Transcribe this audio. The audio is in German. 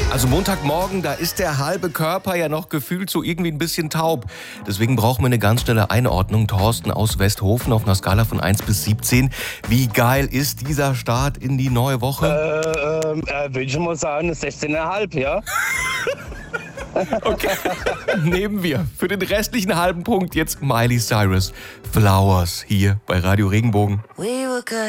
Also Montagmorgen, da ist der halbe Körper ja noch gefühlt so irgendwie ein bisschen taub. Deswegen brauchen wir eine ganz schnelle Einordnung. Thorsten aus Westhofen auf einer Skala von 1 bis 17. Wie geil ist dieser Start in die neue Woche? Will ich mal sagen, 16,5, ja? Okay, nehmen wir. Für den restlichen halben Punkt jetzt Miley Cyrus. Flowers hier bei Radio Regenbogen. We were good.